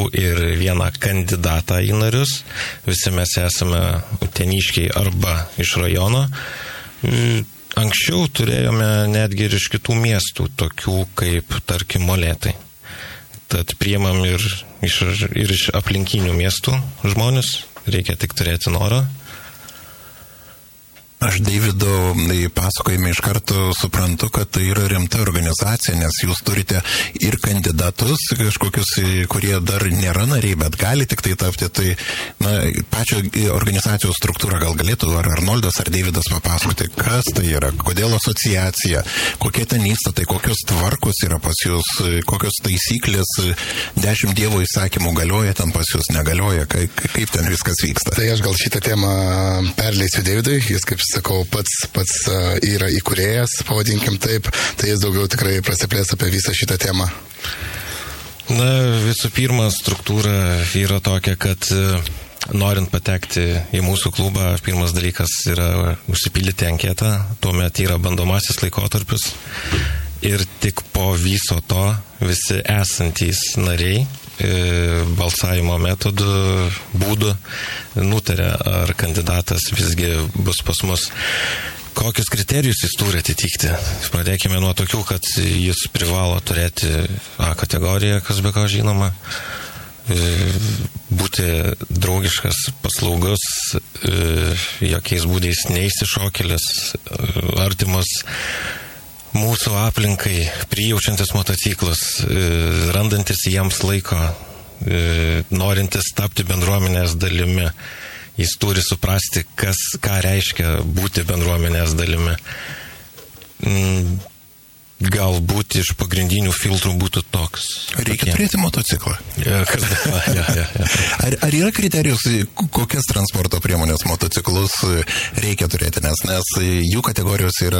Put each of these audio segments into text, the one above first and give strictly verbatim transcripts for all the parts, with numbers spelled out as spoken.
narių ir vieną kandidatą į narius. Visi mes esame uteniškiai arba iš rajono. Anksčiau turėjome netgi ir iš kitų miestų, tokių kaip, tarkim, Molėtai. Tad priimam ir iš, ir iš aplinkinių miestų žmonės, reikia tik turėti norą. Aš Deivido pasakojime iš karto suprantu, kad tai yra rimta organizacija, nes jūs turite ir kandidatus kažkokius, kurie dar nėra nariai, bet gali tik tai tapti. Tai, na, pačio organizacijos struktūra gal galėtų ar Arnoldas ar Deividas papasakoti, kas tai yra, kodėl asociacija, kokie ten įstatai, kokios tvarkos yra pas jūs, kokios taisyklės, dešimt dievo įsakymų galioja ten pas jūs, negalioja, kaip, kaip ten viskas vyksta. Tai aš gal šitą temą perleisiu Deividui, jis kaip sakau, pats, pats uh, yra įkūrėjas, pavadinkim taip, tai jis daugiau tikrai prasiplės apie visą šitą temą. Na, visų pirma, struktūra yra tokia, kad norint patekti į mūsų klubą, pirmas dalykas yra užsipildyti anketą, tuomet yra bandomasis laikotarpis ir tik po viso to visi esantys nariai balsavimo metodų, būdų nutarė, ar kandidatas visgi bus pas mus. Kokius kriterijus jis turi atitikti? Pradėkime nuo tokių, kad jis privalo turėti A kategoriją, kas be ko žinoma, būti draugiškas, paslaugus, jokiais būdais neįsišokėlis, artimas mūsų aplinkai, prijaučiantis motociklus, randantis jiems laiko, norintis tapti bendruomenės dalimi. Jis turi suprasti, kas, ką reiškia būti bendruomenės dalimi. Galbūt iš pagrindinių filtrų būtų toks. Reikia turėti motociklą. Ja, kas, ja, ja, ja. Ar, ar yra kriterijus, kokias transporto priemonės motociklus reikia turėti, nes, nes jų kategorijos yra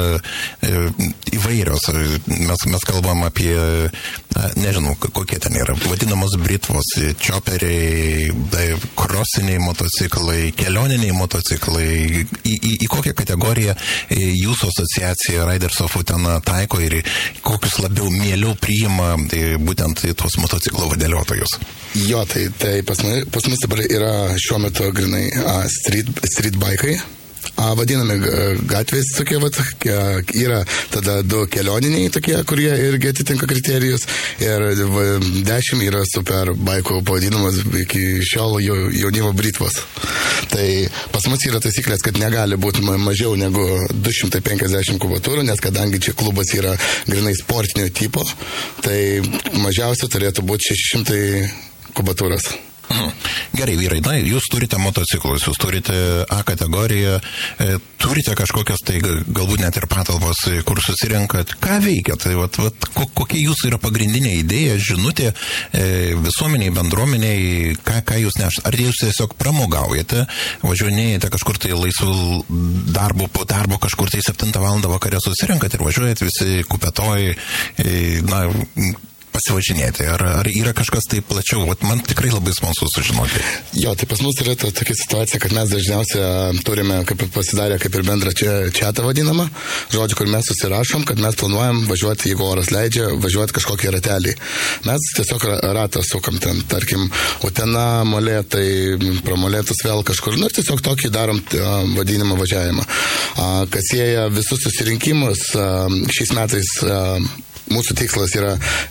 įvairios. Mes, mes kalbam apie, nežinau, kokie ten yra, vadinamos britvos, čoperiai, krosiniai motociklai, kelioniniai motociklai. Į, į, į kokią kategoriją jūsų asociacija Riders of Utena taiko ir kokius labiau mieliau priima tai būtent tuos motociklo vadėliotojus? Jo, tai, tai pas, pas mus dabar yra šiuo metu grinai a, street, street baikai. A, vadinami gatvės tokie, vat, yra tada du kelioniniai tokie, kurie irgi atitinka kriterijus, ir dešimt yra super baikų pavadinamas iki šiol jaunimo britvos. Tai pas mus yra taisyklės, kad negali būti mažiau negu du šimtai penkiasdešimt kubatūrų, nes kadangi čia klubas yra grinai sportinio tipo, tai mažiausia turėtų būti šeši šimtai kubatūras. Gerai, vyrai, na, jūs turite motociklus, jūs turite A kategoriją, e, turite kažkokios, tai galbūt net ir patalpos, kur susirenkat, ką veikiat, tai vat, vat, kokia jūsų yra pagrindinė idėja, žinutė e, visuomeniai, bendruomeniai, ką, ką jūs nešate, ar jūs tiesiog pramogaujate, važiuojate kažkur tai laisvų darbų, po darbo kažkur tai septintą valandą vakare susirenkat ir važiuojat visi kupetoj, e, na, pasivažinėti, ar, ar yra kažkas tai plačiau, vat man tikrai labai smalsu sužinoti. Jo, tai pas mus yra to, tokia situacija, kad mes dažniausiai turime, kaip pasidarę, kaip ir bendrą čia, čiatą vadinamą, žodžiu, kur mes susirašom, kad mes planuojam važiuoti, jeigu oras leidžia, važiuoti kažkokį ratelį. Mes tiesiog ratą sukam ten, tarkim, Utena, Molėtai, pro Molėtus vėl kažkur, nu ir tiesiog tokį darom vadinamą važiavimą. Kas sieja visus susirinkimus šiais metais. Mūsų tikslas yra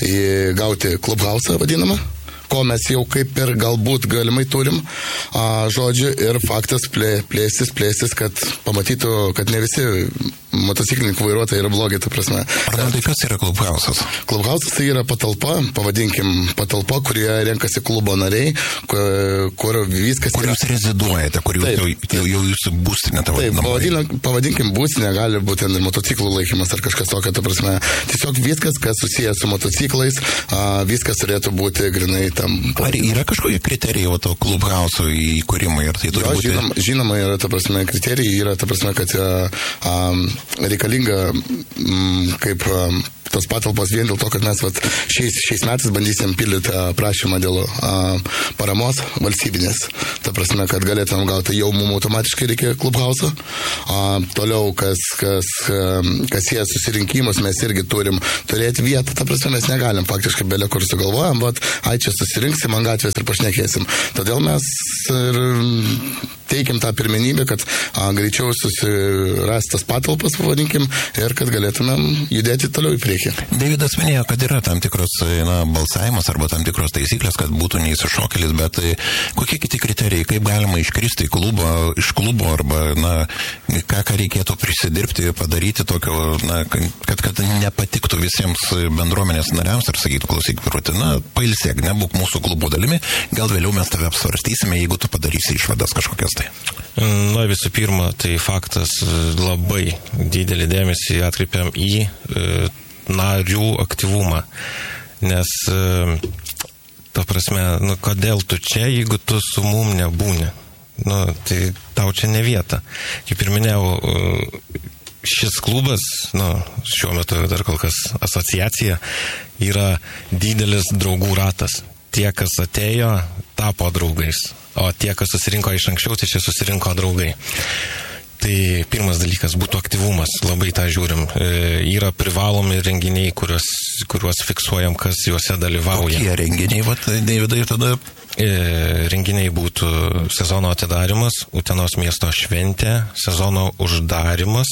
gauti klubhausą vadinamą, ko mes jau kaip ir galbūt galimai turim, a, žodžiu, ir faktas plė, plėstis, plėstis, kad pamatytų, kad ne visi motociklininkų vairuotojai yra blogi, ta prasme. Ar tai kas yra klubhausas? Klubhausas tai yra patalpa, pavadinkim, patalpa, kurioje renkasi klubo nariai, kur, kur viskas kur yra... Kur jūs reziduojate, kur jūs jau, jau, jau jūsų būstinė, ta vadinama. Taip, pavadinkim būstinė, gali būti ir motociklų laikymas ar kažkas tokio, ta prasme. Tiesiog viskas, kas susijęs su motociklais, a, viskas turėtų būti grinai tam... Ar yra kažkokie kriterijai to klubhauso įkūrimui? Ar tai turi jo, būti... žinom, žinoma, yra, ta prasme, kriterijai yra, ta prasme, kad a, a, reikalinga m, kaip a, tos patalpos vien dėl to, kad mes vat, šiais, šiais metais bandysim pildyti prašymą dėl a, paramos valstybinės. Ta prasme, kad galėtumėm gauti, jau mums automatiškai reikia klubhauso. A, toliau, kas, kas, kas jie susirinkimus, mes irgi turim turėti vietą. Ta prasme, mes negalim faktiškai belė kur sugalvojam, bet ai čia susirinksim ant gatvės ir pašnekėsim. Todėl mes ir teikim tą pirmenybę, kad a, greičiau susirasti tas patalpas, pavadinkim, ir kad galėtumėm judėti toliau į priekį. Davidas minėjo, kad yra tam tikros na, balsavimas arba tam tikros taisyklės, kad būtų neįsišokėlis, bet kokie kiti kriterijai, kaip galima iškristi į klubą, iš klubo arba na, ką, ką reikėtų prisidirbti, padaryti tokio, na, kad, kad nepatiktų visiems bendruomenės nariams ir sakytų, klausyk, rutina, pailsėk, nebūk mūsų klubo dalimi, gal vėliau mes tave apsvarstysime, jeigu tu padarysi išvadas kažkokias tai. Na, visų pirma, tai faktas labai didelį dėmesį atkreipiam į e, narių aktyvumą, nes e, ta prasme, nu, kodėl tu čia, jeigu tu su mum nebūni, nu, tai tau čia ne vieta. Kaip ir minėjau, šis klubas, nu, šiuo metu dar kol kas asociacija, yra didelis draugų ratas. Tie, kas atėjo, tapo draugais, o tie, kas susirinko iš anksčiau, tai čia susirinko draugai. Tai pirmas dalykas būtų aktyvumas, labai tą žiūrim. E, yra privalomi renginiai, kuriuos, kuriuos fiksuojam, kas juose dalyvauja. Kokie renginiai, vat, Davidai, tada? E, renginiai būtų sezono atidarimas, Utenos miesto šventė, sezono uždarimas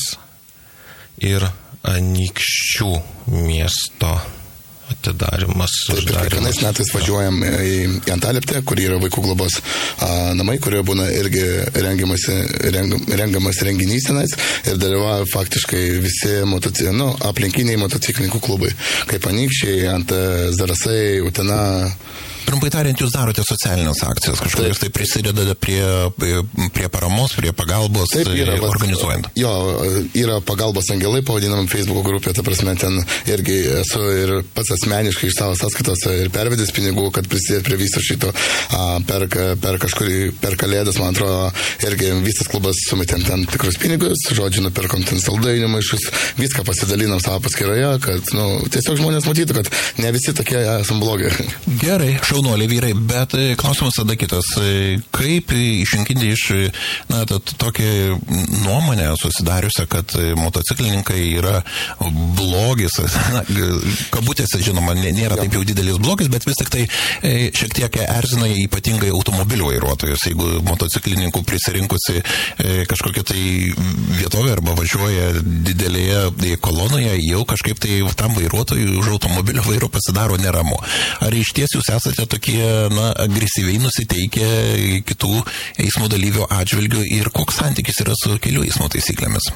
ir Anykščių miesto atidarimas. Taip, ir kiekvienais metais važiuojam į Antalieptę, kur yra vaikų globos a, namai, kurioje būna irgi rengiamas, reng, rengiamas renginys tenais ir dalyvauja faktiškai visi motoci, nu, aplinkiniai motociklininkų klubai, kaip Anykščiai, ant Zarasai, Utena. Trumpai tariant, jūs darote socialinės akcijas, kažkokios tai prisidedate prie, prie paramos, prie pagalbos. Taip, yra, organizuojant. Jo, yra pagalbos angelai, pavadinam Facebook grupė, ta prasme, ten irgi esu ir pats asmeniškai iš savo sąskaitos ir pervedęs pinigų, kad prisidėt prie viso šito per, per kažkurį, per kalėdas, man atrodo, irgi visas klubas sumetėm ten tikrus pinigus, žodžiu, nupirkom ten saldainių maišus, viską pasidalinam savo paskyroje, kad, nu, tiesiog žmonės matytų, kad ne visi tokie esam blogi. Gerai. Šaunuoliai vyrai, bet klausimas tada kitas. Kaip išrinkinti iš na, tokią nuomonę susidariusią, kad motociklininkai yra blogis, na, kabutėse, žinoma, nėra taip jau didelis blogis, bet vis tik tai šiek tiek erzina ypatingai automobilių vairuotojus. Jeigu motociklininkų prisirinkusi kažkokia tai vietovė arba važiuoja didelėje kolonoje, jau kažkaip tai tam vairuotojui už automobilio vairo pasidaro neramu. Ar iš ties jūs esate tokie, na, agresyviai nusiteikę kitų eismo dalyvių atžvilgių ir koks santykis yra su kelių eismo taisyklėmis?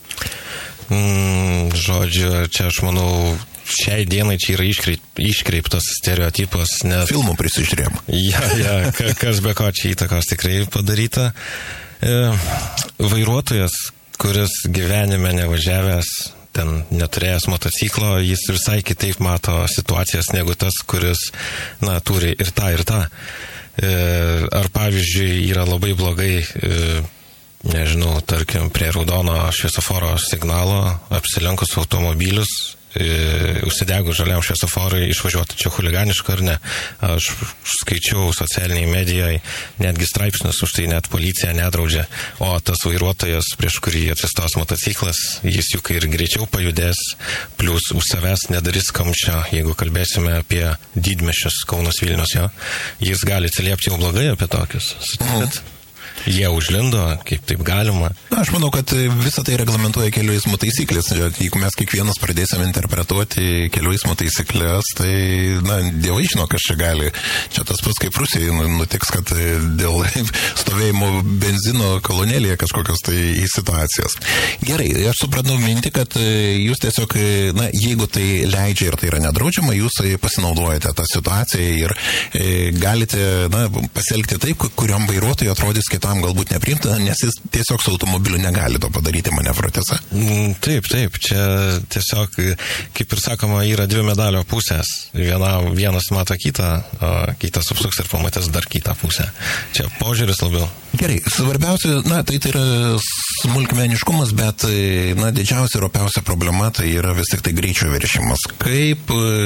Mm, žodžiu, čia aš manau, šiai dienai čia yra iškreip, iškreiptas stereotipas, nes... Filmų prisižiūrėjom. Ja, ja, kas be ko čia įtakos tikrai padaryta. E, vairuotojas, kuris gyvenime nevažiavęs, ten neturėjęs motociklo, jis visai kitaip mato situacijas negu tas, kuris, na, turi ir tą, ir tą. E, ar pavyzdžiui yra labai blogai, e, nežinau, tarkim, prie raudono šviesoforo signalo apsilenkus automobilius, e, užsidegus žaliam šviesoforui išvažiuoti čia chuliganiškai ar ne. Aš skaičiau socialiniai medijai netgi straipsnius, už tai net policija nedraudžia, o tas vairuotojas, prieš kurį atsistos motociklas, jis juk ir greičiau pajudės, plus už savęs nedarys kamščio, jeigu kalbėsime apie didmiesčius Kaunas Vilnius, jo, jis gali atsiliepti jau blogai apie tokius. Sutikit? Jie užlindo, kaip taip galima. Na, aš manau, kad visą tai reglamentuoja kelių eismo taisyklės. Jeigu mes kiekvienas pradėsime interpretuoti kelių eismo taisyklės, tai, na, dievai žino, kas čia gali. Čia tas pats kaip Rusijai nutiks, kad dėl stovėjimo benzino kolonėlėje kažkokios tai situacijos. Gerai, aš supratau mintį, kad jūs tiesiog, na, jeigu tai leidžia ir tai yra nedraudžiama, jūs pasinaudojate tą situaciją ir galite, na, pasielgti taip, kuriam vairuotojui atrodys kitam galbūt nepriimta, nes jis tiesiog su automobiliu negali to padaryti manevro, tiesa? Taip, taip, čia tiesiog, kaip ir sakoma, yra dvi medalio pusės. Viena, vienas mato kitą, o kitas apsuks ir pamatys dar kitą pusę. Čia požiūris labiau. Gerai, svarbiausia, na, tai tai yra smulkmeniškumas, bet, na, didžiausia ir opiausia problema tai yra vis tik tai greičio viršimas. Kaip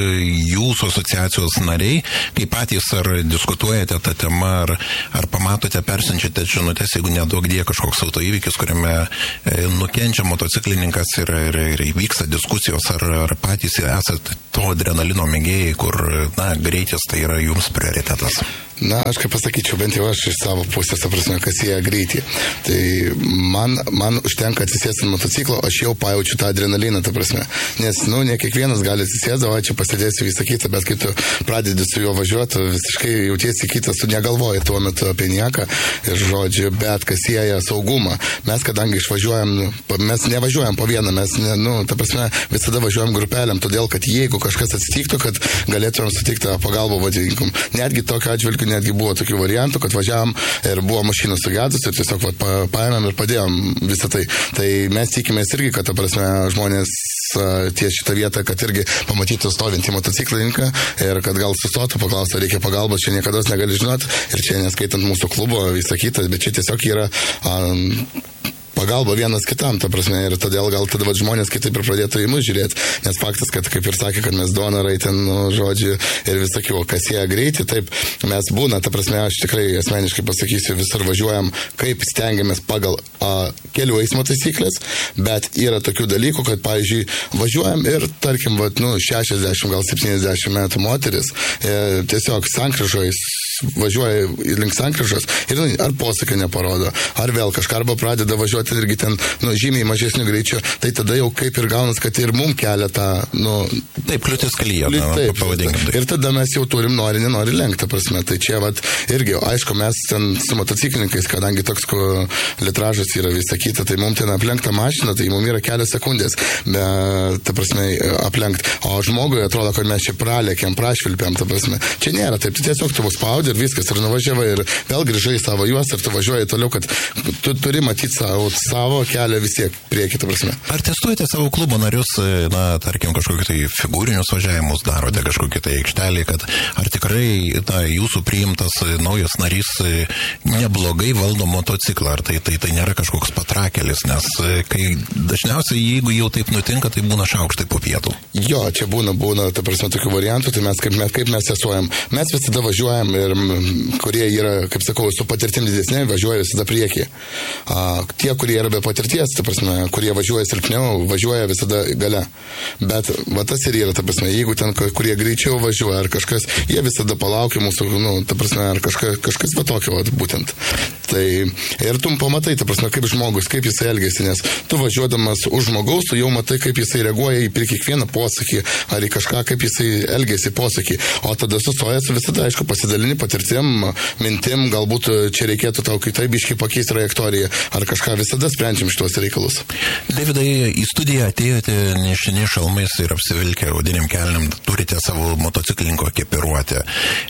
jūsų asociacijos nariai, kaip patys ar diskutuojate tą temą, ar, ar pamatote, persiunčiate žinutės, jeigu nedaug dėja kažkoks autoįvykis, kuriame nukenčia motociklininkas ir, ir, ir vyksta diskusijos, ar, ar patys esate to adrenalino mėgėjai, kur, na, greitis tai yra jums prioritetas. Na, aš kaip pasakyčiau, bent jau aš iš savo pusės, prasme, kas jie greitį. Tai man, man užtenka atsisėsti ant motociklo, aš jau pajaučiu tą adrenaliną, ta prasme. Nes, nu, ne kiekvienas gali atsisėsti, o čia pasėdėsiu visą kitą, bet kai tu pradedi su juo važiuoti, visiškai jautiesi kitas, tu negalvoji tuo metu apie nieką ir žodžiu, bet kas sieja saugumą. Mes, kadangi išvažiuojam, mes nevažiuojam po vieną, mes, ne, nu, ta prasme, visada važiuojam grupelėm, todėl, kad jeigu kažkas atsitiktų, kad galėtumėm sutikti pagalbą vadininkam. Netgi tokio atžvilgiu netgi buvo tokių variantų, kad važiavam ir buvo mašinos sugedus ir tiesiog vat, pa, paėmėm ir padėjom visą tai. Tai mes tikimės irgi, kad, ta prasme, žmonės ties šitą vietą, kad irgi pamatytų stovintį motociklininką ir kad gal sustotų, paklaustų, reikia pagalbos, čia niekada negali žinoti ir čia neskaitant mūsų klubo, visą kitą, bet čia tiesiog yra um, pagalba vienas kitam, ta prasme, ir todėl gal tada vat, žmonės kitaip ir pradėtų į mus žiūrėti, nes faktas, kad kaip ir sakė, kad mes donorai ten, nu, žodžiu, ir visakiau, kas jie greitį, taip mes būna, ta prasme, aš tikrai asmeniškai pasakysiu, visur važiuojam, kaip stengiamės pagal a, kelių eismo taisyklės, bet yra tokių dalykų, kad, pavyzdžiui, važiuojam ir, tarkim, vat, nu, šešiasdešimt, gal septyniasdešimt metų moteris, e, tiesiog sankryžoje važiuoja link sankryžos ir ar posakio neparodo, ar vėl kažką arba pradeda važiuoti irgi ten, nu, žymiai mažesniu greičiu, tai tada jau kaip ir gaunas, kad ir mum kelia tą, nu... Taip, kliūtis kelyje, taip, pavadinkim. Ir tada mes jau turim nori, nenori lenkti, prasme. Tai čia, vat, irgi, aišku, mes ten su motociklininkais, kadangi toks litražas yra visą kitą, tai mum ten aplenkta mašina, tai mum yra kelias sekundės, bet, ta prasme, aplenkt. O žmogui atrodo, kad mes čia pralėkėm, prašvilpėm, ta prasme. Čia nėra taip, tu tiesiog tu spaudi ir viskas, ir nuvažiavai, ir vėl grįžai savo juos, ir tu važiuoji toliau, kad tu turi matyti savo, savo kelią vis tiek priekį, ta prasme. Ar testuojate savo klubo narius, na, tarkim, kažkokį tai figūrinius važiavimus darote, kažkokį tai aikštelį, kad ar tikrai, na, jūsų priimtas naujas narys neblogai valdo motociklą, ar tai, tai, tai nėra kažkoks patrakelis, nes kai dažniausiai, jeigu jau taip nutinka, tai būna šaukštai po pietų. Jo, čia būna, būna, ta prasme, tokių variantų, tai mes kaip, mes, kaip mes testuojam. Mes visada važiuojam ir kurie yra, kaip sakau, su patirtim didesnė, važiuoja visada priekį. A, tie, kurie yra be patirties, ta prasme, kurie važiuoja silpniau, važiuoja visada gale. Bet va tas ir yra, ta prasme, jeigu ten, kurie greičiau važiuoja, ar kažkas, jie visada palaukia mūsų, nu, ta prasme, ar kažkas, kažkas va tokio, va, būtent. Tai ir tu pamatai, ta prasme, kaip žmogus, kaip jisai elgesi, nes tu važiuodamas už žmogaus, tu jau matai, kaip jisai reaguoja į prie kiekvieną posakį, ar į kažką, kaip jisai elgesi posakį. O tada sustojęs visada, aišku, pasidalini patirtim, mintim, galbūt čia reikėtų tau kitaip biškai pakeisti trajektoriją, ar kažką visada sprendžiam šitos reikalus. Davidai, į studiją atėjote nešini šalmais ir apsivilkę raudiniam kelniam, turite savo motociklininko kepiruotę.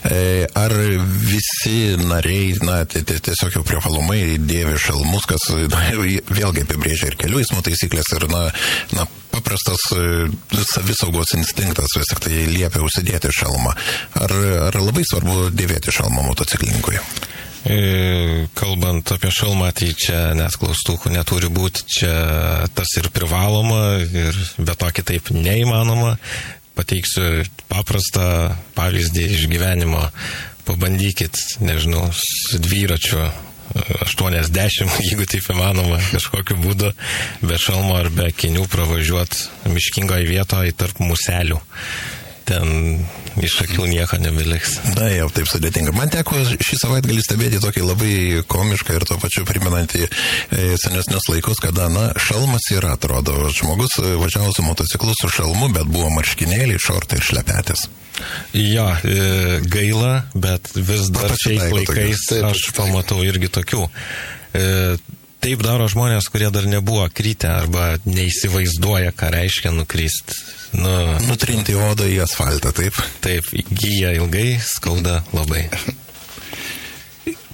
Ar visi nariai, na, tiesiog jau privalomai dėvi šalmus, kas na, vėlgi apibrėžia ir kelių eismo taisyklės, ir, na, na paprastas savisaugos instinktas vis tik tai liepia užsidėti šalmą. Ar, ar labai svarbu dėvėti šalmą motociklininkui? Kalbant apie šalmą, tai čia net klaustukų neturi būti, čia tas ir privaloma, ir be to kitaip neįmanoma. Pateiksiu paprastą pavyzdį iš gyvenimo. Pabandykit, nežinau, su dviračiu aštuoniasdešimt, jeigu taip įmanoma, kažkokiu būdu, be šalmo ar be akinių pravažiuoti miškingoje vietoje tarp muselių. Ten iš akių nieko nebeliks. Na, jau taip sudėtinga. Man teko šį savaitgalį stebėti tokį labai komišką ir tuo pačiu primenantį e, senesnius laikus, kada, na, šalmas yra, atrodo. Žmogus važiavo su motociklu su šalmu, bet buvo marškinėliai, šortai ir šlepetės. Jo, e, gaila, bet vis dar šiais laikais taip, aš pamatau irgi tokių. E, taip daro žmonės, kurie dar nebuvo kritę arba neįsivaizduoja, ką reiškia nukristi. Nu, nutrinti odą į asfaltą, taip? Taip, gyja ilgai, skauda labai. Kiek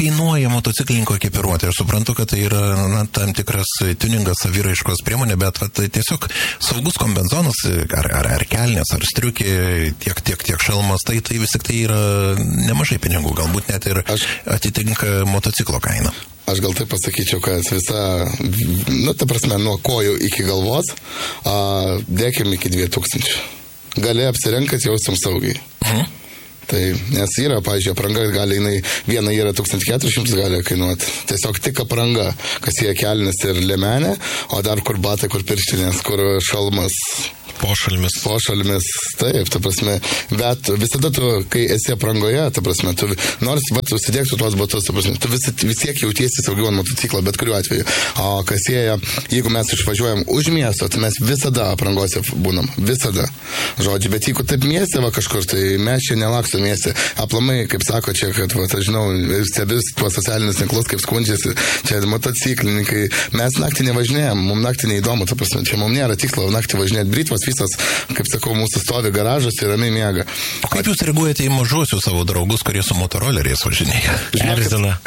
kainuoja motociklininko ekipiruotė? Aš suprantu, kad tai yra na, tam tikras tuningas, saviraiškos priemonė, bet va, tai tiesiog saugus kombenzonas, ar, ar, ar kelnės, ar striukė, tiek, tiek, tiek šalmas, tai, tai vis tik tai yra nemažai pinigų, galbūt net ir aš... atitinka motociklo kainą. Aš gal taip pasakyčiau, kad visa, nu, ta prasme, nuo kojų iki galvos, a, dėkim iki dviejų tūkstančių. Gali apsirenkat, jausim saugiai. Mhm. Tai, nes yra, pavyzdžiui, apranga gali, jinai, viena yra tūkstantis keturis šimtus gali kainuoti. Tiesiog tik apranga, kas jie kelnes ir lemenė, o dar kur batai, kur pirštinės, kur šalmas. Pošalmis. Pošalmis, taip, ta prasme. Bet visada tu, kai esi aprangoje, ta prasme, tu nors, bet užsidėktų tuos batus, ta prasme, tu vis, vis tiek jautiesi saugiau ant motociklą, bet kuriuo atveju. O kas jie, jeigu mes išvažiuojam už miesto, tai mes visada aprangose būnam. Visada. Žodžiu, bet jeigu taip mieste va kažkur, tai mes čia nelaksto mieste. Aplamai, kaip sako čia, kad, va, aš žinau, stebis tuos socialinius tinklus, kaip skundžiasi, čia motociklininkai. Mes naktį nevažinėjom, mums naktį neįdomu, ta prasme, čia mums nėra tikslo naktį važinėti. Britvos visas, kaip sakau, mūsų stovi garažas ir ramiai miega. O kaip jūs reaguojate į mažuosius savo draugus, kurie su motoroleriais važinėja? Erzina.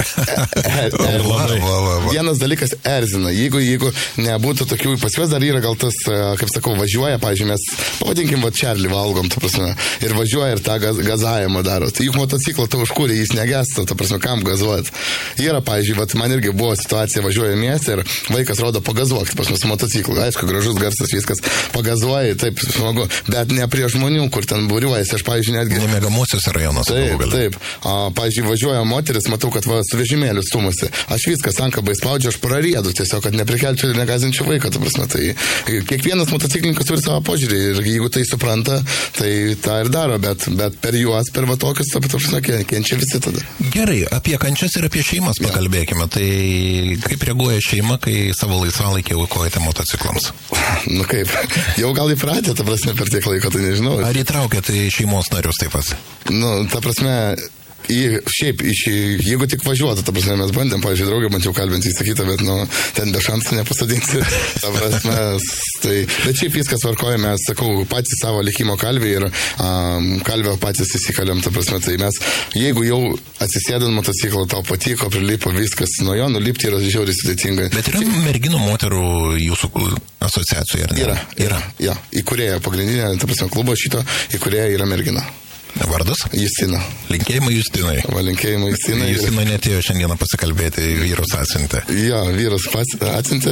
Vienas dalykas erzina. Jeigu, jeigu nebūtų tokių, pas juos dar yra gal tas, kaip sakau, važiuoja, pavyzdžiui, mes, pavadinkim, va Čarlį valgom, ta prasme, ir važiuoja ir tą gaz, gazavimą daro. Tai juk motociklą tau užkūrė, jis negesta, ta prasme, kam gazuot. Yra, pavyzdžiui, va, man irgi buvo situacija, važiuoja mieste ir vaikas rodo pagazuok, ta prasme, su motociklu. Aišku, gražus garsas, viskas pagazuoja. Taip, smagu, bet ne prie žmonių, kur ten būriuojasi, aš, pavyzdžiui, netgi... Nemėgamosiuose rajonuose. Taip, taip. A, pavyzdžiui, važiuoja moteris, matau, kad va, su vežimėliu stumasi. Aš viskas ankabai spaudžiu, aš prariedu tiesiog, kad neprikelčiau ir negazinčiau vaiką, ta prasme. Tai kiekvienas motociklininkas turi savo požiūrį ir jeigu tai supranta, tai tą ir daro, bet, bet per juos, per va tokius, ta prasme, kenčia visi tada. Gerai, apie kančias ir apie šeimas pakalbėkime. Tai kaip reaguoja šeima, kai savo laisvalaikį aukojate motociklams? Nu kaip, jau gal įpratę, ta prasme, per tiek laiko, tai nežinau. Ar įtraukėt šeimos narius taip pat? Nu, ta prasme, į, šiaip, iš, jeigu tik važiuotų, ta prasme, mes bandėm, pavyzdžiui, draugę bandžiau kalbinti, įsakytą, bet, nu, ten be šansų nepasadinti, ta prasme, tai, bet šiaip viskas varkoja, mes, sakau, patys savo likimo kalvį ir um, kalvę patys įsikalėm, ta prasme, tai mes, jeigu jau atsisėdant motociklą, tau patiko, prilipo viskas, nuo jo nulipti yra žiauriai sudėtinga. Bet yra merginų moterų jūsų asociacijoje, ar ne? Yra, yra, ja, įkūrėja pagrindinė, ta prasme, klubo šito, įkūrėja yra mergina. Vardas? Justina. Linkėjimai Justinai. Va, linkėjimai Justinai. Justina netėjo šiandieną pasikalbėti, vyrus atsiuntė. Jo, vyras atsiuntė.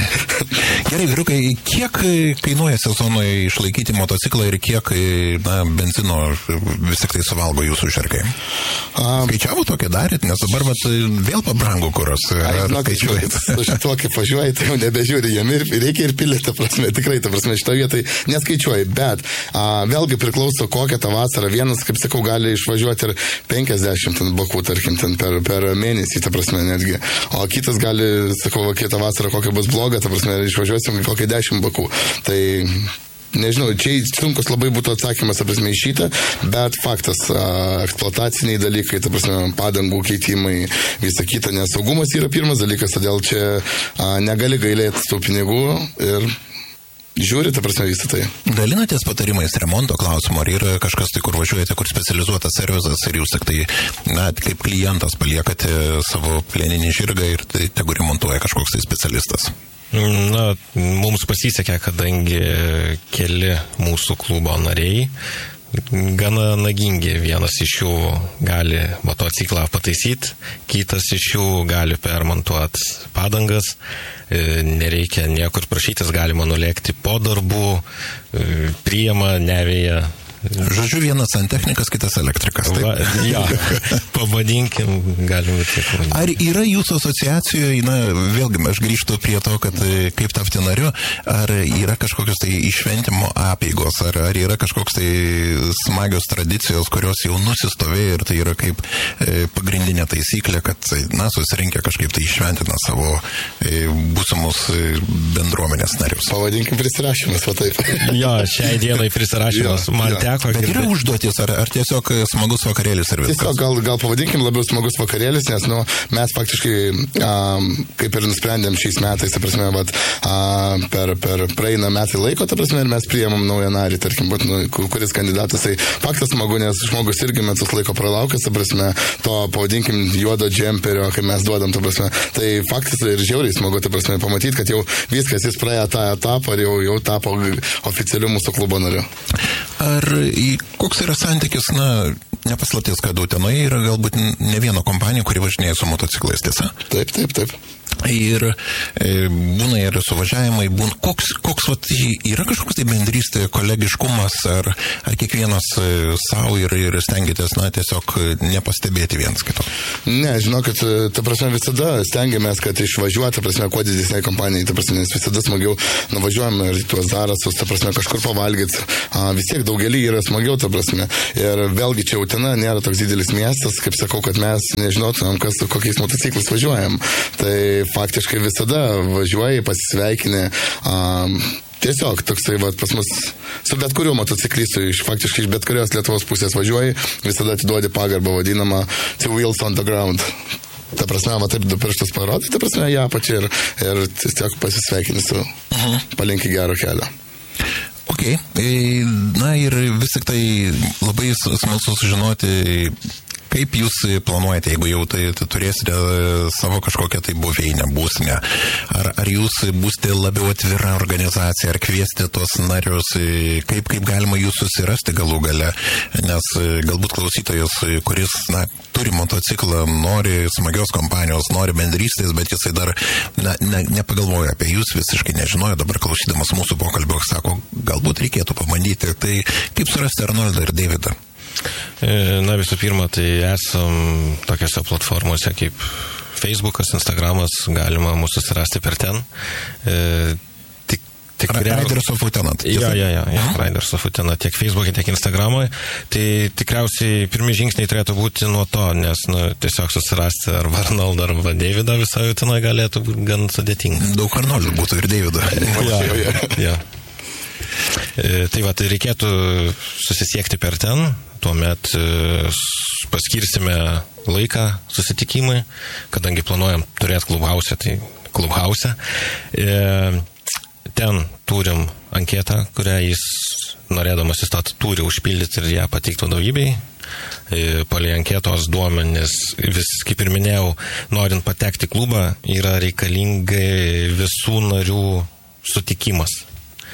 Gerai, vyrukai, kiek kainuoja sezonui išlaikyti motociklą ir kiek na, benzino vis tik tai suvalgo jūsų žirgai? Um, Skaičiavo tokį darėt, nes dabar vat, vėl pabrango kuras. Ar skaičiuojat? Su šituo, kaip važiuoji, tai jau nebežiūri, jam ir reikia ir pilėti, ta prasme, tikrai, ta prasme, šitą vietą neskaičiuoji, bet a, vėlgi priklauso kokią tą vasarą. Vienas, kaip sakau, gali išvažiuoti ir penkiasdešimt bakų, tarkim, ten per, per mėnesį, ta prasme, netgi. O kitas gali, sakau, kitą vasarą kokia bus bloga, ta prasme, išvažiuosim kokią dešimt bakų. Tai, nežinau, čia sunkus labai būtų atsakymas, ta prasme, į šitą, bet faktas, a, eksploataciniai dalykai, ta prasme, padangų keitimai, visa kita, nes saugumas yra pirmas dalykas, todėl čia a, negali gailėti tų pinigų ir žiūri, ta prasme, visą tai. Dalinatės patarimais remonto klausimų, ar yra kažkas tai, kur važiuojate, kur specializuotas servizas ir jūs tik tai, na, kaip klientas paliekate savo plieninį žirgą ir tai tegu remontuoja kažkoks tai specialistas? Na, mums pasisekė, kadangi keli mūsų klubo nariai gana nagingi. Vienas iš jų gali motociklą pataisyti, kitas iš jų gali permontuoti padangas, nereikia niekur prašytis, galima nulėkti po darbų, priima, nevėja. Žodžiu, vienas santechnikas, kitas elektrikas. Taip? Va, ja, pavadinkim, galime taip. Ar yra jūsų asociacijoje, na, vėlgi, aš grįžtu prie to, kad kaip tapti nariu, ar yra kažkokios tai išventimo apeigos, ar, ar yra kažkoks tai smagios tradicijos, kurios jau nusistovėjo ir tai yra kaip e, pagrindinė taisyklė, kad, na, susirinkę kažkaip tai išventina savo e, būsimus bendruomenės narius. Pavadinkim prisirašymas, va taip. Jo, šiai dienai prisirašymas. Man teko. Bet yra užduotis, ar, ar tiesiog smagus vakarėlis ir viskas? Tiesiog gal, gal pavadinkim labiau smagus vakarėlis, nes nu, mes faktiškai, um, kaip ir nusprendėm šiais metais, ta prasme, vat, uh, per, per praeina metai laiko, ta prasme, ir mes priėmam naują narį, tarkim, vat, nu, kuris kandidatas. Tai faktas smagu, nes žmogus irgi metus laiko pralaukęs, ta prasme, to pavadinkim juodo džemperio, kai mes duodam, ta prasme. Tai faktas ir žiauriai smagu, ta prasme, pamatyti, kad jau viskas, jis praėjo tą etapą ir jau, jau tapo oficialiu mūsų klubo nariu. Ar koks yra santykis, na, nepaslapties, kad Utenoje yra galbūt ne viena kompanija, kuri važinėja su motociklais, tiesa? Taip, taip, taip. Ir e, būna ir suvažiavimai, būna, koks, koks vat, yra kažkoks tai bendrystė, kolegiškumas, ar, ar kiekvienas e, savo ir, ir stengiatės, na, tiesiog nepastebėti vienas kito? Ne, žinokit, ta prasme, visada stengiamės, kad išvažiuoti, ta prasme, kuo didesniai kompanijai, ta prasme, nes visada smagiau nuvažiuojame ir tuos Zarasus, ta prasme, kažkur pavalgyti, a, vis tiek daugelį yra smagiau, ta prasme. Ir vėlgi čia Utena nėra toks didelis miestas, kaip sakau, kad mes nežinotumėm, kas su kokiais motociklais važiuojam. Tai faktiškai visada važiuoji, pasisveikinė. Um, tiesiog toksai, va, pas mus su bet kuriuo motociklistu, iš, faktiškai iš bet kurios Lietuvos pusės važiuoji, visada atiduodi pagarbą vadinamą two wheels on the ground. Ta prasme, va, taip du pirštus parodai, ta prasme, ją pačią ir, ir tiesiog pasisveikinį su uh-huh. palinki gero kelio. Ok, na ir vis tik tai labai smalsu sužinoti, kaip jūs planuojate, jeigu jau tai, tai turėsite savo kažkokią tai buveinę, būstinę, ar, ar jūs būsite labiau atvira organizacija, ar kviesti tos narius, kaip, kaip galima jūs susirasti galų gale, nes galbūt klausytojas, kuris, na, turi motociklą, nori smagios kompanijos, nori bendrystės, bet jisai dar na, ne, nepagalvoja apie jūs, visiškai nežinojo, dabar klausydamas mūsų pokalbio, sako, galbūt reikėtų pabandyti, tai kaip surasti Arnoldą ir Deividą? Na, visų pirma, tai esam tokiose platformose kaip Facebookas, Instagramas, galima mūsų susirasti per ten. E, tik, tik Riders of Utena. Jo, jo, jo, jo, Riders of Utena, tiek Facebook'e, tiek Instagram'e. Tai tikriausiai pirmi žingsniai turėtų būti nuo to, nes nu, tiesiog susirasti arba Arnoldą, arba Deividą visą Utenoje galėtų būti gan sudėtinga. Daug Arnoldų būtų ir Deividą. Jo, jo, jo. E, tai va, tai reikėtų susisiekti per ten, tuomet e, paskirsime laiką susitikimui, kadangi planuojam turėti klubhausę, tai klubhausę. E, ten turim anketą, kurią jis, norėdamas įstat, turi užpildyti ir ją pateikti vadovybei. E, palei anketos duomenis, vis, kaip ir minėjau, norint patekti į klubą, yra reikalingai visų narių sutikimas,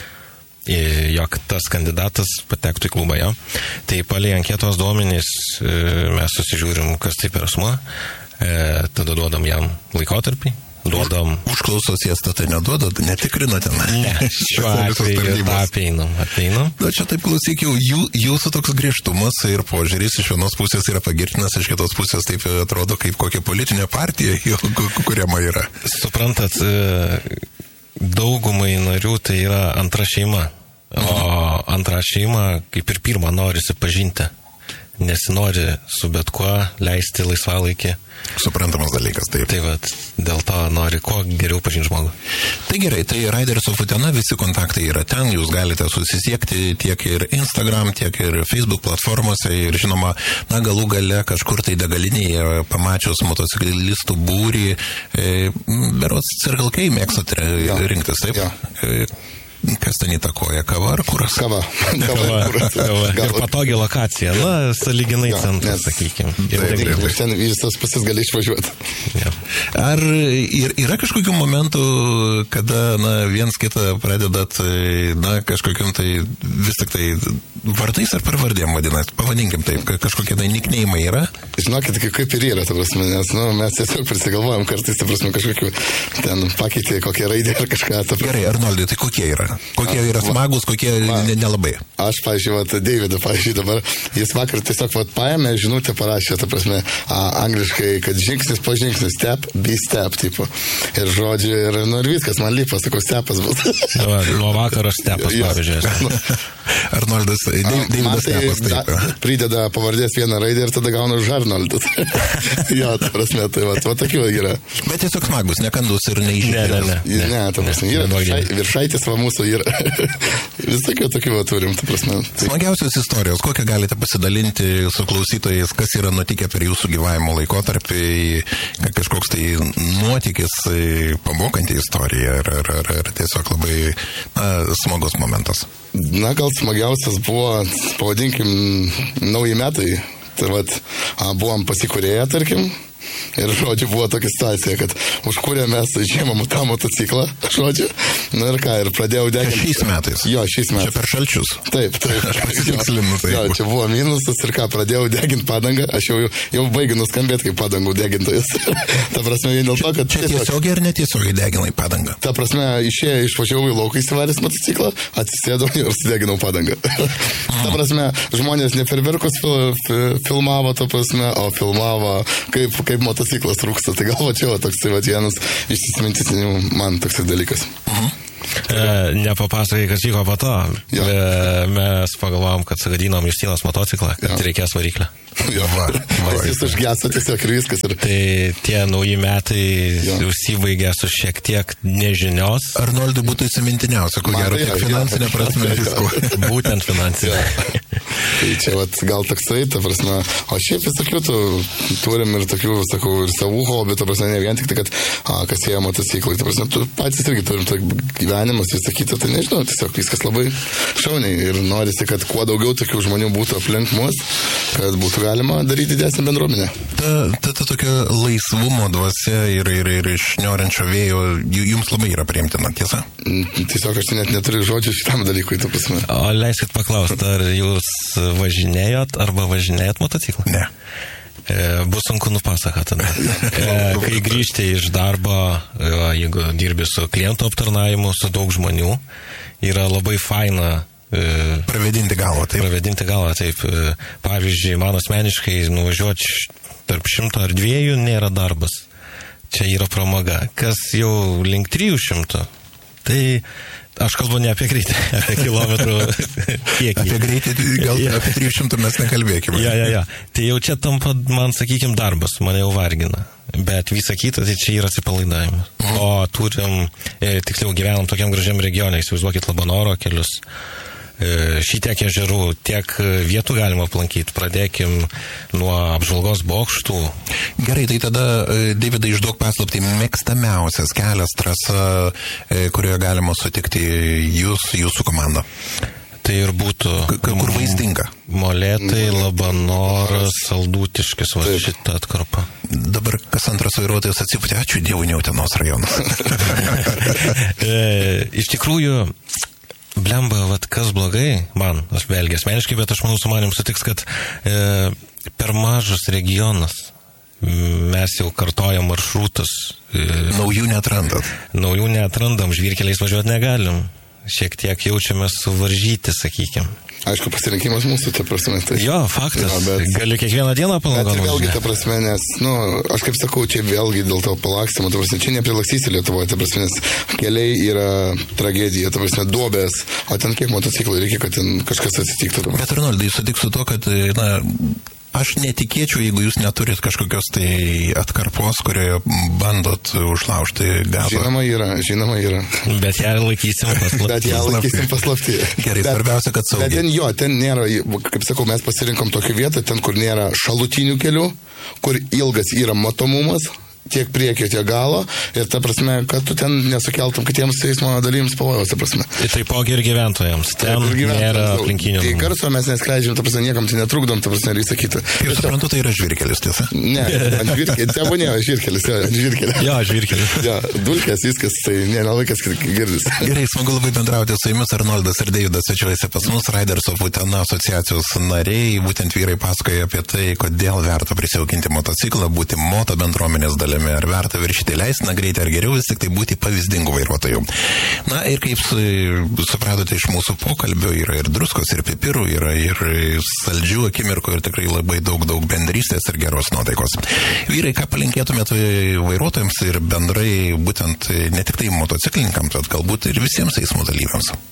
jog tas kandidatas patektų į klubą, jo. Tai palei anketos duomenys mes susižiūrim, kas tai per asmuo, tada duodam jam laikotarpį, duodam... Užklausos jas tai neduoda, netikrina ten. Ne, šiuo atveju tą apeinam, apeinam. Na, čia taip klausykiau, jų, jūsų toks griežtumas ir požiūris iš vienos pusės yra pagirtinas, iš kitos pusės taip atrodo, kaip kokia politinė partija, kuriama yra. Suprantat, daugumai narių tai yra antra šeima. O antrą šeimą, kaip ir pirmą, norisi pažinti. Nesinori su bet kuo leisti laisvalaikį. Suprantamas dalykas, taip. Tai vat, dėl to nori kuo geriau pažinti žmogų. Tai gerai, tai Riders of Utena, visi kontaktai yra ten, jūs galite susisiekti tiek ir Instagram, tiek ir Facebook platformose ir žinoma, na galų gale kažkur tai degalinėje pamačius motociklistų būrį, e, berods Circle K mėgstate rinktis, taip? Ja. E, Kas ten įtakoja, kava ar kuras? Kava. Kava, kava. Ir patogi lokacija, na, sąlyginai ja, centras, sakykime. Ir taip, taip, taip. Ten visas pusės gali išvažiuoti. Ja. Ar ir, yra kažkokių momentų, kada, na, viens kitą pradedat, na, kažkokiam tai, vis tik tai, vardais ar pravardėm vadinat? Pavadinkim taip, kažkokie tai nikneimai yra? Žinokit, kaip ir yra, ta prasme, nes, nu, mes tiesiog prisigalvojam kartais, ta prasme, kažkokiu ten pakeitė kokią raidę ar kažką. Gerai, Arnoldai, tai kokie yra? Kokie yra smagus, kokie nelabai? Aš, pavyzdžiui, vat, Deividą, pavyzdžiui, dabar jis vakar tiesiog vat, paėmė, žinutę parašė, ta prasme, a, angliškai, kad žingsnis po žingsnis, step, be step, tipo. Ir žodžiu, ir, nu, ir viskas, man lypas, sakau, stepas bus. Nuo vakaro stepas, pavyzdžiui. Arnoldas, Deividas stepas, taip. Da, prideda pavardės vieną raidę ir tada gauna už Arnoldą. Jo, ta prasme, tai va, va tokių yra. Bet tiesiog smagus, nekandus ir neišėdės. Ne, ne, ne. Ne, ta prasme, yra viršai, viršaitis va mūsų yra. Visokių tokių turim, ta prasme. Tai... Smagiausios istorijos, kokią galite pasidalinti su klausytojais, kas yra nutikę per jūsų gyvavimo laikotarpį, kažkoks tai nuotykis, pamokanti istorija, ar, ar, ar, ar tiesiog labai na, smagus momentas. Na, gal smagiausias buvo, pavadinkim, nauji metai. Tai vat, buvom pasikūrėję, tarkim. Ir, žodžiu, buvo tokia situacija, kad užkūrė mes žiemą tą motociklą, žodžiu. Na ir ką, ir pradėjau deginti. Šiais metais? Jo, šiais metais. Čia per šalčius? Taip, taip. Aš pasitikslinu tai. Jo, čia buvo minusas ir ką, pradėjau deginti padangą. Aš jau, jau baigiu nuskambėti kaip padangų degintojas. Ta prasme, vien dėl to, kad... Čia tiesiogiai ar netiesiogiai deginai padangą? Ta prasme, išėjau, išvažiavau į lauką įsivaręs motociklą, atsisėdau ir sudeginau padangą. Ta prasme, žmonės ne ferverkus fil, fil, filmavo, ta prasme, o filmavo kaip, kaip motociklas trūksta. Tai gal va čia va toks tai va vienas išsismintis man toks dalykas. Uh-huh. E, nepapasakai, kas vyko po to. Ja. E, mes pagalvom, kad sagadinom Justinos motociklą, kad ja. reikės variklę. Jo, va. Jis užgeso tiesiog ir viskas. Ir... Tai tie nauji metai ja. užsibaigė su šiek tiek nežinios. Arnoldui būtų įsimintiniausia, ko gero, tiek finansinė prasme visko. Būtent finansinė. Ja. Tai čia vat, gal toksai, ta prasme, o šiaip visokių tu, turim ir tokių, sakau, ir savų hobių, ta prasme, ne vien tik tai, kad a, kas jie motociklai, ta prasme, tu patys irgi turim tokį gyvenimas, visą kitą, tai nežinau, tiesiog viskas labai šauniai ir norisi, kad kuo daugiau tokių žmonių būtų aplink mus, kad būtų galima daryti didesnę bendruomenę. Ta, ta, ta tokia laisvumo dvasia ir, ir, ir iš niorančio vėjo jums labai yra priimtina, tiesa? Tiesiog aš net neturiu žodžių šitam dalykui, ta prasme. O leiskit paklausti, ar jūs važinėjot arba važinėjot motociklą? Ne. E, bus sunku nupasakoti. E, kai grįžti iš darbo, e, jeigu dirbi su klientų aptarnavimu, su daug žmonių, yra labai faina e, pravedinti galvą, taip. Pravedinti galvą, taip. E, pavyzdžiui, man asmeniškai nuvažiuoti tarp šimto ar dviejų nėra darbas. Čia yra pramoga. Kas jau link trijų šimtų, tai aš kalbu ne apie greitį, apie kilometrų kiekį. Apie greitį, gal ja. apie trijų šimtų mes nekalbėkime. Ja, ja, ja. Tai jau čia tampa, man sakykim, darbas, mane jau vargina. Bet visa kita, tai čia yra atsipalaidavimas. Mhm. O turim, e, tiksliau gyvenam tokiam gražiam regione, įsivaizduokit Labanoro kelius. E, šitiek ežerų, tiek vietų galima aplankyti. Pradėkim nuo apžvalgos bokštų. Gerai, tai tada, Davidai, išduok paslaptį, mėgstamiausias kelias, trasa, kurioje galima sutikti jūs, jūsų komandą. Tai ir būtų... K- kur vaizdinga? Molėtai, Labanoras, Saldutiškis, va šitą atkarpą. Dabar kas antras vairuotojas atsipūtė, ačiū Dievui, ne Utenos rajonas. e, iš tikrųjų... Blemba, vat kas blogai, man, aš belgiai asmeniškai, bet aš manau su manim sutiks, kad e, per mažas regionas mes jau kartojam maršrutus. E, naujų netrandat. Naujų neatrandam, žvyrkeliais važiuoti negalim. Šiek tiek jaučiamės suvaržyti, sakykim. Aišku, pasirinkimas mūsų, ta prasme. Tai... Jo, faktas. Ja, bet... Gali kiekvieną dieną palangą. Bet vėlgi, ta prasme, nes, nu, aš kaip sakau, čia vėlgi dėl to palakstymo, ta prasme, čia neprilakstysi Lietuvoje, ta prasme, nes keliai yra tragedija, ta prasme, duobės, o ten kiek motociklų reikia, kad ten kažkas atsitiktų. Bet, Arnoldai, sutik su to, kad, na, aš netikėčiau, jeigu jūs neturit kažkokios tai atkarpos, kurioje bandot užlaužti gazą. Žinoma yra, žinoma yra. Bet ją laikysim paslapti. Bet ją laikysim paslapti. Gerai, bet, svarbiausia, kad saugiai. Bet ten jo, ten nėra, kaip sakau, mes pasirinkom tokią vietą, ten, kur nėra šalutinių kelių, kur ilgas yra matomumas, tiek priekio, tiek galo, ir ta prasme, kad tu ten nesukeltum kitiems eismo dalyvims pavojaus, ta prasme. Tai taipogi ir gyventojams. Ten ir gyventojams nėra aplinkinių. Tai garso mes neskleidžiam, ta prasme, niekam tai netrukdom, ta prasme, ir visą kitą. Ir suprantu, tai yra žvyrkelis, tiesa? Ne, ant žvyrkelis, tėvo ne, žvyrkelis, jo, ant žvyrkelis. Jo, žvyrkelis. Jo, dulkės, viskas, tai ne, nelaikas girdis. Gerai, smagu labai bendrauti su jumis, Arnoldas ir Deividas svečiuojasi pas mus, Riders of Utena asociacijos nariai, būtent vyrai pasakoja apie tai, kodėl verta prisijaukinti motociklą, būti moto bendruomenės dalimi, ar verta viršyti leistiną greitį, ar geriau vis tik tai būti pavyzdingų vairuotojų. Na ir kaip supratote iš mūsų pokalbio, yra ir druskos, ir pipirų, yra ir saldžių akimirkų, ir tikrai labai daug, daug bendrystės ir geros nuotaikos. Vyrai, ką palinkėtumėte vairuotojams ir bendrai būtent ne tik tai motociklininkams, bet galbūt ir visiems eismo dalyviams?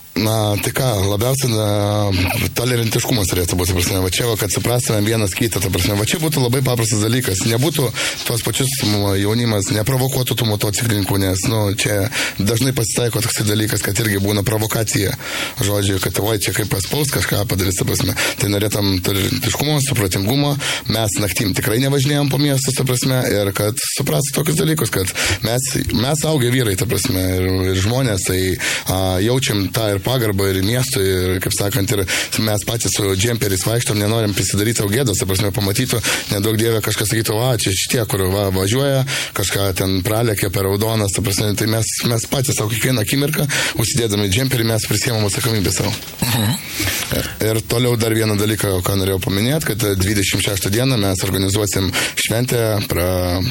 Na, tai ką, labiausiai na, tolerantiškumas turėtų būti, prasme, va čia, va, kad suprastumėm vienas kitą, ta prasme, va čia būtų labai paprastas dalykas, nebūtų tuos pačius jaunimas, neprovokuotų tų motociklininkų, nes, nu, čia dažnai pasitaiko toks dalykas, kad irgi būna provokacija, žodžiu, kad, oi, čia kaip paspaus kažką padarys, ta prasme, tai norėtum tolerantiškumo, supratingumo, mes naktim tikrai nevažinėjom po miestus, ta prasme, ir kad suprastų tokius dalykus, kad mes, mes augę vyrai, ta prasme, ir, ir žmonės, tai a, jaučiam tą ir pagarbą ir miestui, ir, kaip sakant, ir mes patys su džemperiais vaikštom, nenorim prisidaryti savo gėdos, ta prasme, pamatytų, nedaug dievė kažkas sakytų, va, čia šitie, kur va, važiuoja, kažką ten pralėkė per raudonas, ta prasme, tai mes, mes patys savo kiekvieną akimirką, užsidėdami džemperį, mes prisiemam atsakomybę savo. Mhm. Ir toliau dar vieną dalyką, ką norėjau paminėti, kad dvidešimt šeštą dieną mes organizuosim šventę, pra,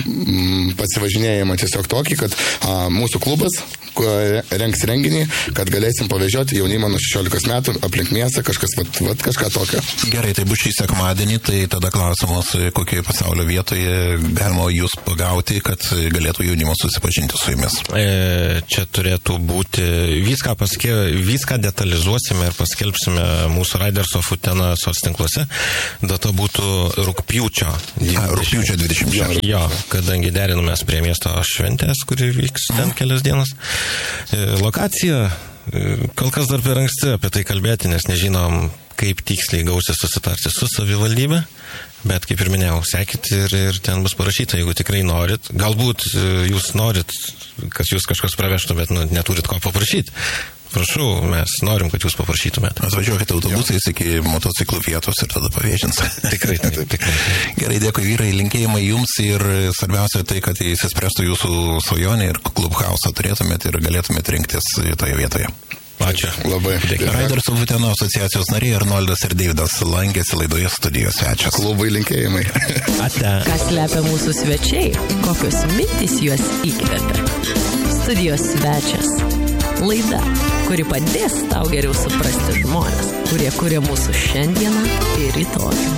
m, pasivažinėjimą tiesiog tokį, kad a, mūsų klubas rengs renginį, kad galėsim pavežioti jaunimą nuo šešiolikos metų aplink miestą, kažkas, vat, vat, kažką tokio. Gerai, tai bus šį sekmadienį, tai tada klausimas, kokioje pasaulio vietoje galima jūs pagauti, kad galėtų jaunimas susipažinti su jumis. E, čia turėtų būti, viską, paske, viską detalizuosime ir paskelbsime mūsų Riders of Utena sos tinkluose. Data būtų rugpjūčio. A, rugpjūčio dvidešimt šeštą. Jo, kadangi derinomės prie miesto šventės, kuri vyks ten kelias dienas. Lokacija, kol kas dar per anksti apie tai kalbėti, nes nežinom, kaip tiksliai gausis susitarti su savivaldybė, bet kaip ir minėjau, sekit ir, ir ten bus parašyta, jeigu tikrai norit. Galbūt jūs norit, kad jūs kažkas pravežtų, bet nu, neturit ko paprašyti. Prašau, mes norim, kad jūs paprašytumėt. Atvažiuokite autobusais iki motociklų vietos ir tada pavėžins. Tikrai, taip, tikrai. Gerai, dėkui vyrai, linkėjimai jums ir svarbiausia tai, kad įsispręstų jūsų svajonė ir klubhausą turėtumėt ir galėtumėt rinktis toje vietoje. Ačiū. Labai. Riders of Utena asociacijos nariai Arnoldas ir Deividas lankėsi laidoje studijos svečias. Klubai linkėjimai. Ate. Kas slepia mūsų svečiai? Kokios mintis juos įkvepia? Studijos svečias. Laida, kuri padės tau geriau suprasti žmonės, kurie kuria mūsų šiandieną ir rytojų.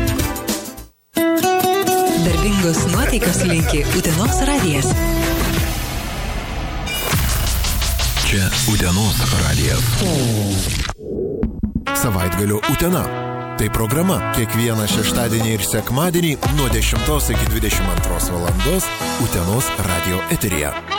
Darbingos nuotaikos linki Utenos radijas. Čia Utenos radijas. Savaitgalio Utena. Tai programa kiekvieną šeštadienį ir sekmadienį nuo dešimtos iki dvidešimt antros valandos Utenos radio eteryje.